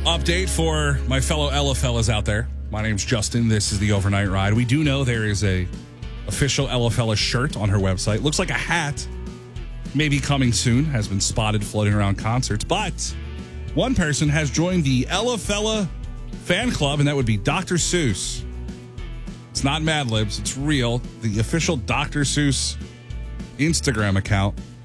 Update for my fellow Ella fellas out there. My name's Justin. This is the Overnight Ride. We do know there is a official Ella Fella shirt on her website. Looks like a hat. Maybe coming soon. Has been spotted floating around concerts. But one person has joined the Ella Fella fan club, and that would be Dr. Seuss. It's not Mad Libs. It's real. The official Dr. Seuss Instagram account